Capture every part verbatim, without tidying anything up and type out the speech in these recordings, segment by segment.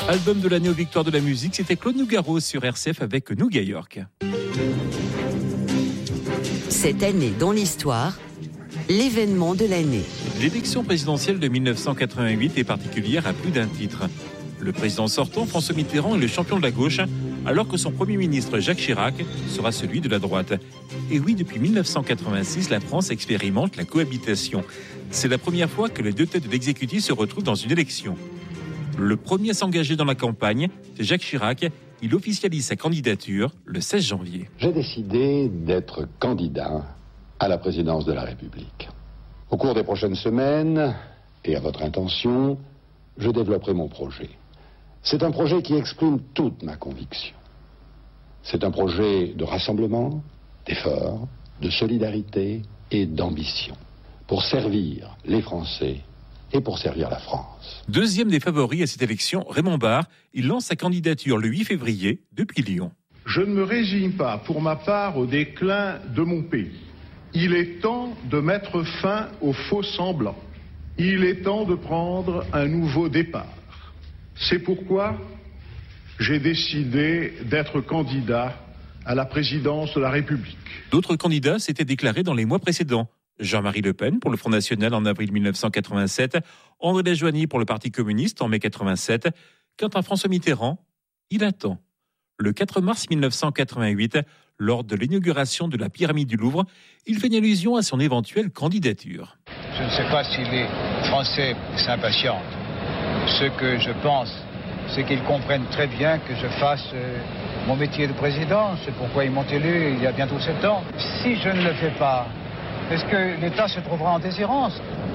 Album de l'année aux victoires de la musique, c'était Claude Nougaro sur R C F avec Nouga York. Cette année dans l'histoire, l'événement de l'année. L'élection présidentielle de mille neuf cent quatre-vingt-huit est particulière à plus d'un titre. Le président sortant, François Mitterrand, est le champion de la gauche, alors que son Premier ministre, Jacques Chirac, sera celui de la droite. Et oui, depuis mille neuf cent quatre-vingt-six, la France expérimente la cohabitation. C'est la première fois que les deux têtes de l'exécutif se retrouvent dans une élection. Le premier à s'engager dans la campagne, c'est Jacques Chirac. Il officialise sa candidature le seize janvier. J'ai décidé d'être candidat à la présidence de la République. Au cours des prochaines semaines, et à votre intention, je développerai mon projet. C'est un projet qui exprime toute ma conviction. C'est un projet de rassemblement, d'effort, de solidarité et d'ambition pour servir les Français et pour servir la France. Deuxième des favoris à cette élection, Raymond Barre, il lance sa candidature le huit février depuis Lyon. Je ne me résigne pas pour ma part au déclin de mon pays. Il est temps de mettre fin aux faux semblants. Il est temps de prendre un nouveau départ. C'est pourquoi j'ai décidé d'être candidat à la présidence de la République. D'autres candidats s'étaient déclarés dans les mois précédents. Jean-Marie Le Pen pour le Front National en avril mille neuf cent quatre-vingt-sept, André Lajoigny pour le Parti communiste en mai quatre-vingt-sept. Quant à François Mitterrand, il attend. Le quatre mars mille neuf cent quatre-vingt-huit, lors de l'inauguration de la pyramide du Louvre, il fait une allusion à son éventuelle candidature. Je ne sais pas si les Français s'impatientent. Ce que je pense, c'est qu'ils comprennent très bien que je fasse euh, mon métier de président. C'est pourquoi ils m'ont élu il y a bientôt sept ans. Si je ne le fais pas, est-ce que l'État se trouvera en déshérence?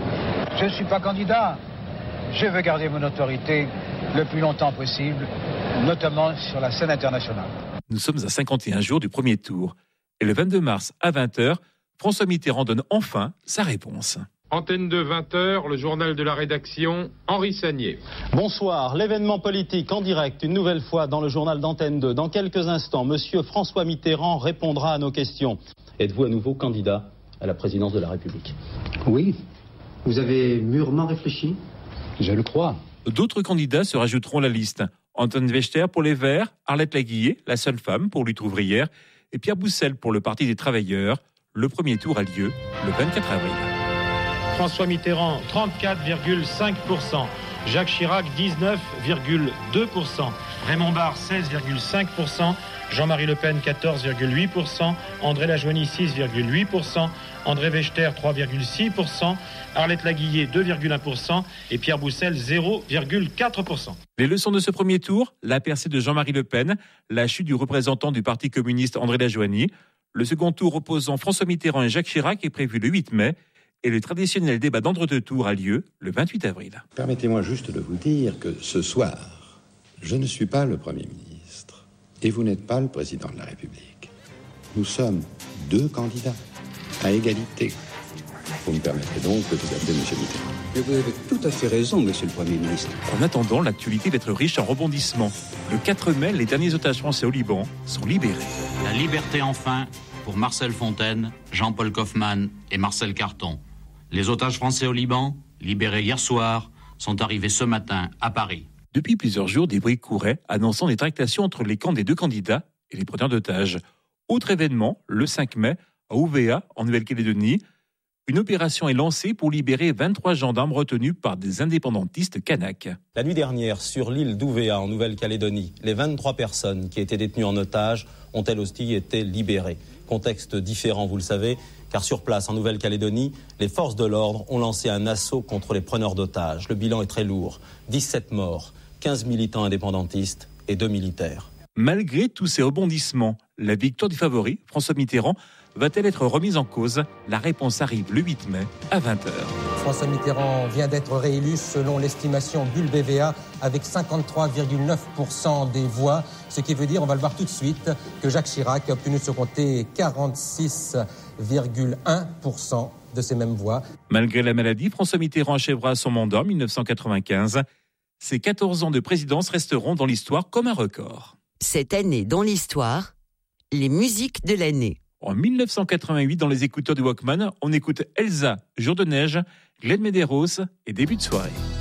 Je ne suis pas candidat. Je veux garder mon autorité le plus longtemps possible, notamment sur la scène internationale. Nous sommes à cinquante et un jours du premier tour. Et le vingt-deux mars à vingt heures, François Mitterrand donne enfin sa réponse. Antenne deux, vingt heures, le journal de la rédaction, Henri Sagnier. Bonsoir, l'événement politique en direct, une nouvelle fois dans le journal d'Antenne deux. Dans quelques instants, monsieur François Mitterrand répondra à nos questions. Êtes-vous à nouveau candidat à la présidence de la République? Oui. Vous avez mûrement réfléchi? Je le crois. D'autres candidats se rajouteront à la liste. Antoine Wechter pour les Verts, Arlette Laguillet, la seule femme pour Lutte ouvrière, et Pierre Boussel pour le Parti des travailleurs. Le premier tour a lieu le vingt-quatre avril. François Mitterrand, trente-quatre virgule cinq pour cent. Jacques Chirac, dix-neuf virgule deux pour cent. Raymond Barre, seize virgule cinq pour cent. Jean-Marie Le Pen, quatorze virgule huit pour cent. André Lajoigny, six virgule huit pour cent. André Wechter, trois virgule six pour cent. Arlette Laguillet, deux virgule un pour cent. Et Pierre Boussel, zéro virgule quatre pour cent. Les leçons de ce premier tour, la percée de Jean-Marie Le Pen, la chute du représentant du Parti communiste André Lajoigny. Le second tour opposant François Mitterrand et Jacques Chirac est prévu le huit mai. Et le traditionnel débat d'entre-deux tours a lieu le vingt-huit avril. Permettez-moi juste de vous dire que ce soir, je ne suis pas le Premier ministre et vous n'êtes pas le Président de la République. Nous sommes deux candidats à égalité. Vous me permettrez donc de vous appeler Monsieur Mitterrand. Et vous avez tout à fait raison, Monsieur le Premier ministre. En attendant, l'actualité va être riche en rebondissements. Le quatre mai, les derniers otages français au Liban sont libérés. La liberté enfin pour Marcel Fontaine, Jean-Paul Kaufmann et Marcel Carton. Les otages français au Liban, libérés hier soir, sont arrivés ce matin à Paris. Depuis plusieurs jours, des bruits couraient annonçant des tractations entre les camps des deux candidats et les preneurs d'otages. Autre événement, le cinq mai, à Ouvéa, en Nouvelle-Calédonie, une opération est lancée pour libérer vingt-trois gendarmes retenus par des indépendantistes kanaks. La nuit dernière, sur l'île d'Ouvéa, en Nouvelle-Calédonie, les vingt-trois personnes qui étaient détenues en otage ont elles aussi été libérées. Contexte différent, vous le savez, car sur place, en Nouvelle-Calédonie, les forces de l'ordre ont lancé un assaut contre les preneurs d'otages. Le bilan est très lourd. dix-sept morts, quinze militants indépendantistes et deux militaires. Malgré tous ces rebondissements, la victoire du favori, François Mitterrand, va-t-elle être remise en cause? La réponse arrive le huit mai à vingt heures. François Mitterrand vient d'être réélu selon l'estimation Bulle B V A avec cinquante-trois virgule neuf pour cent des voix, ce qui veut dire, on va le voir tout de suite, que Jacques Chirac a obtenu de ce côté quarante-six virgule un pour cent de ces mêmes voix. Malgré la maladie, François Mitterrand achèvera son mandat en mille neuf cent quatre-vingt-quinze. Ses quatorze ans de présidence resteront dans l'histoire comme un record. Cette année dans l'histoire, les musiques de l'année. En mille neuf cent quatre-vingt-huit, dans les écouteurs du Walkman, on écoute Elsa, Jour de neige, Glenn Medeiros et Début de soirée.